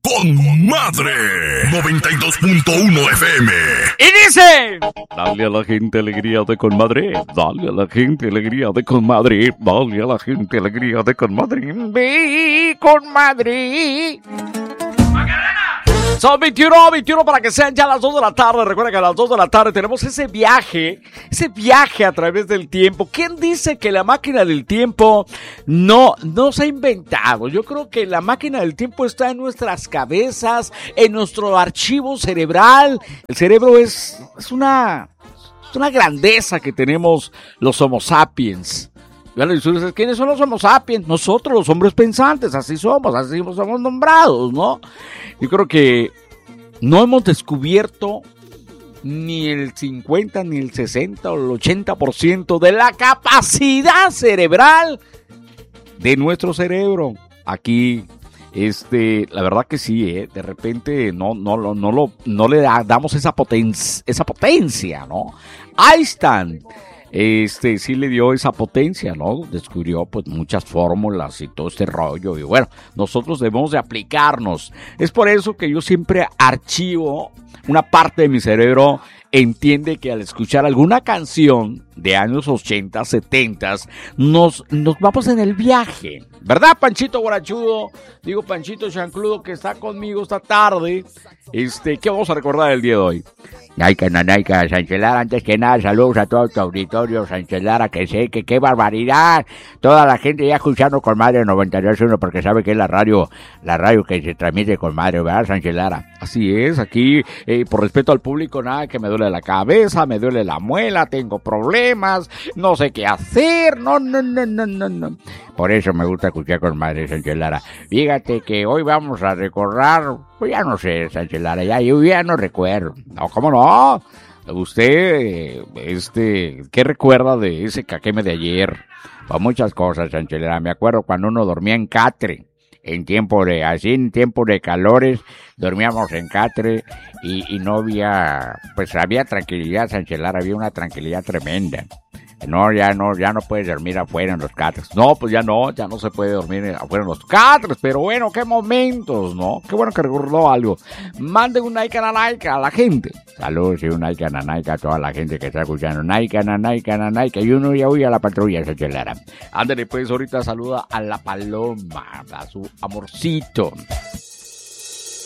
Con madre 92.1 FM. Y dice: dale a la gente alegría de con madre, dale a la gente alegría de con madre, dale a la gente alegría de con madre, ve con madre. Son 21 para que sean ya las 2 de la tarde. Recuerda que a las 2 de la tarde tenemos ese viaje a través del tiempo. ¿Quién dice que la máquina del tiempo no se ha inventado? Yo creo que la máquina del tiempo está en nuestras cabezas, en nuestro archivo cerebral. El cerebro es una grandeza que tenemos los Homo sapiens. ¿Quiénes son los Homo sapiens? Nosotros, los hombres pensantes, así somos nombrados, ¿no? Yo creo que no hemos descubierto ni el 50, ni el 60 o el 80% de la capacidad cerebral de nuestro cerebro. Aquí, la verdad que sí, de repente no le damos esa potencia, ¿no? Einstein, sí le dio esa potencia, ¿no? Descubrió pues muchas fórmulas y todo este rollo, y bueno, nosotros debemos de aplicarnos. Es por eso que yo siempre archivo una parte de mi cerebro. Entiende que al escuchar alguna canción de años 80, 70, nos vamos en el viaje, ¿verdad, Panchito Guarachudo? Digo, Panchito Chancludo, que está conmigo esta tarde. ¿Qué vamos a recordar el día de hoy? Naika, Sánchez Lara, antes que nada, saludos a todo tu auditorio, Sánchez Lara, que sé que qué barbaridad. Toda la gente ya escuchando con madre 92.1 porque sabe que es la radio que se transmite con madre, ¿verdad, Sánchez Lara? Así es, aquí, por respeto al público, nada, que me duele la cabeza, me duele la muela, tengo problemas, no sé qué hacer, no. Por eso me gusta escuchar con madre, Sánchez Lara. Fíjate que hoy vamos a recordar, pues ya no sé, Sánchez Lara, yo ya no recuerdo. No, ¿cómo no? Usted, ¿qué recuerda de ese caqueme de ayer? Pues muchas cosas, Sánchez Lara. Me acuerdo cuando uno dormía en catre. En tiempo de calores, dormíamos en catre y no había tranquilidad, Sánchez Lara, había una tranquilidad tremenda. No, ya no puedes dormir afuera en los catres. No, pues ya no se puede dormir afuera en los catres, pero bueno, qué momentos, ¿no? Qué bueno que recordó algo. Manden un like a la gente. Saludos y un like a toda la gente que está escuchando. Naika, y uno ya huye a la patrulla, Sánchez Lara. Ándale, pues, ahorita saluda a la paloma, a su amorcito.